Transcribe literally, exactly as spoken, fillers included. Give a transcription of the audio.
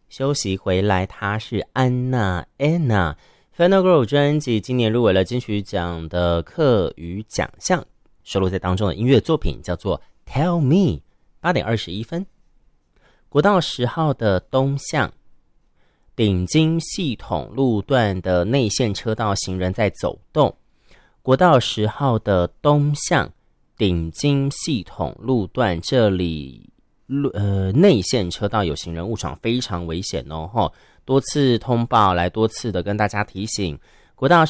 休息回来，她是安娜 Anna Final Girl 专辑今年入围了金曲奖的客语奖项，收录在当中的音乐作品叫做 Tell Me。 八点二十一分，国道十号的东向顶金系统路段的内线车道行人在走动。国道十号的东向顶金系统路段这里呃内线车道有行人误闯，非常危险哦，多次通报来多次的跟大家提醒。国道